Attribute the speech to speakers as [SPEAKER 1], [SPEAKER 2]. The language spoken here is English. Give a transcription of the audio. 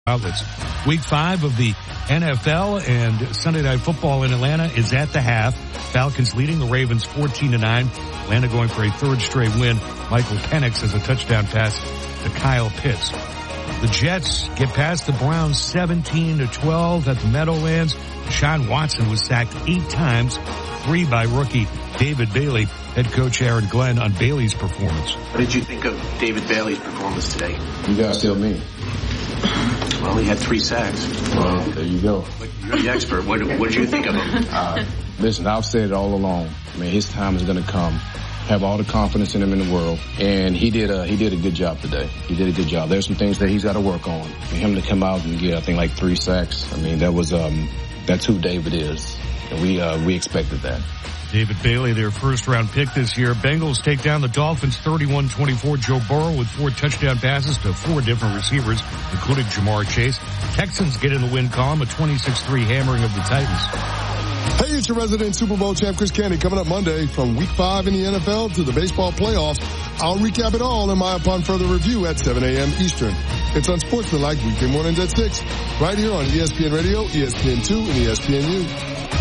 [SPEAKER 1] outlets. Week 5 of the NFL and Sunday Night Football in Atlanta is at the half. Falcons leading the Ravens 14-9. Atlanta going for a third straight win. Michael Penix has a touchdown pass to Kyle Pitts. The Jets get past the Browns 17-12 at the Meadowlands. Deshaun Watson was sacked 8 times, 3 by rookie David Bailey. Head coach Aaron Glenn on Bailey's performance.
[SPEAKER 2] What did you think of David Bailey's performance today?
[SPEAKER 3] You guys tell me.
[SPEAKER 2] Well, he had 3 sacks.
[SPEAKER 3] Well, there you go.
[SPEAKER 2] You're the expert. What did you think of him?
[SPEAKER 3] Listen, I've said it all along. I mean, his time is going to come. Have all the confidence in him in the world, and he did a good job today. He did a good job. There's some things that he's got to work on. For him to come out and get, I think, like 3 sacks. I mean, that's who David is, and we expected that.
[SPEAKER 1] David Bailey, their first-round pick this year. Bengals take down the Dolphins 31-24. Joe Burrow with 4 touchdown passes to 4 different receivers, including Jamar Chase. Texans get in the win column, a 26-3 hammering of the Titans.
[SPEAKER 4] Hey, it's your resident Super Bowl champ, Chris Candy, coming up Monday from Week 5 in the NFL to the baseball playoffs. I'll recap it all in my Upon Further review at 7 a.m. Eastern. It's Unsportsmanlike Weekend Mornings at 6, right here on ESPN Radio, ESPN2, and ESPNU.